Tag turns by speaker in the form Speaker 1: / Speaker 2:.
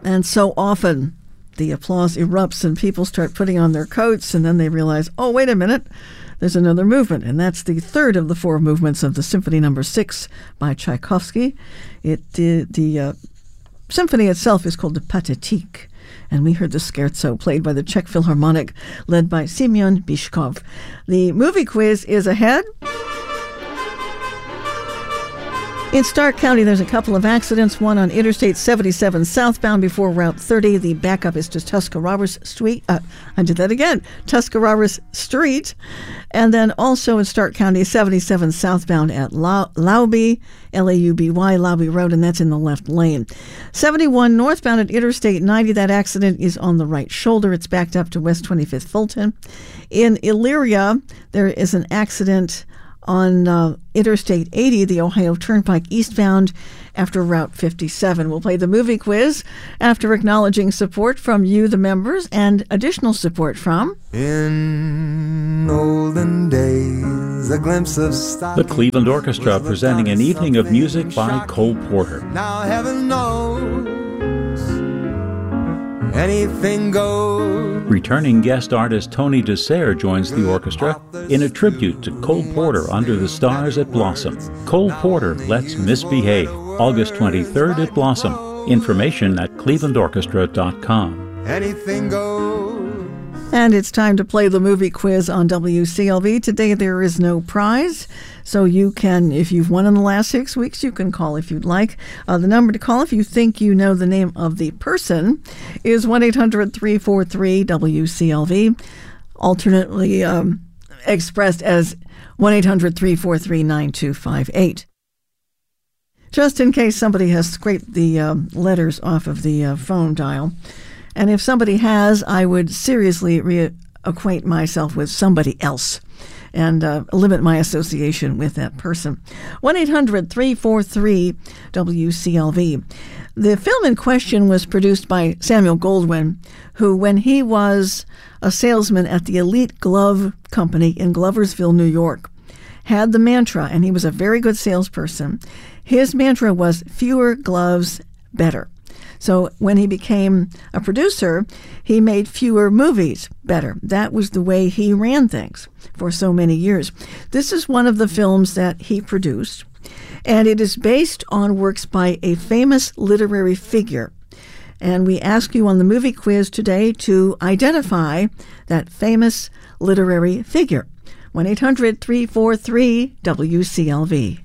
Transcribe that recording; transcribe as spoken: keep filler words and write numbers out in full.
Speaker 1: And so often the applause erupts and people start putting on their coats, and then they realize, oh, wait a minute, there's another movement. And that's the third of the four movements of the Symphony Number Six by Tchaikovsky. It The, the uh, symphony itself is called the Pathétique. And we heard the scherzo played by the Czech Philharmonic, led by Semyon Bychkov. The movie quiz is ahead. In Stark County, there's a couple of accidents, one on Interstate seventy-seven southbound before Route thirty. The backup is to Tuscarawas Street. Uh, I did that again. Tuscarawas Street. And then also in Stark County, seventy-seven southbound at Lau- Lauby, L A U B Y, Lauby Road, and that's in the left lane. seventy-one northbound at Interstate ninety, that accident is on the right shoulder. It's backed up to West twenty-fifth Fulton. In Elyria, there is an accident on uh, Interstate eighty, the Ohio Turnpike eastbound after Route fifty-seven. We'll play the movie quiz after acknowledging support from you, the members, and additional support from...
Speaker 2: In olden days, a glimpse of style.
Speaker 3: The Cleveland Orchestra presenting an evening of music by Cole Porter.
Speaker 2: Now heaven knows anything goes.
Speaker 3: Returning guest artist Tony Dessert joins the orchestra in a tribute to Cole Porter under the stars at Blossom. Cole Porter, Let's Misbehave, August twenty-third at Blossom. Information at cleveland orchestra dot com.
Speaker 2: Anything goes.
Speaker 1: And it's time to play the movie quiz on W C L V. Today there is no prize, so you can, if you've won in the last six weeks, you can call if you'd like. Uh, the number to call if you think you know the name of the person is one eight hundred three four three W C L V, alternately um, expressed as one eight hundred three four three nine two five eight. Just in case somebody has scraped the um, letters off of the uh, phone dial. And if somebody has, I would seriously reacquaint myself with somebody else and uh, limit my association with that person. one eight hundred three four three W C L V. The film in question was produced by Samuel Goldwyn, who, when he was a salesman at the Elite Glove Company in Gloversville, New York, had the mantra, and he was a very good salesperson. His mantra was fewer gloves, better. So when he became a producer, he made fewer movies better. That was the way he ran things for so many years. This is one of the films that he produced, and it is based on works by a famous literary figure. And we ask you on the movie quiz today to identify that famous literary figure. one eight hundred three four three W C L V.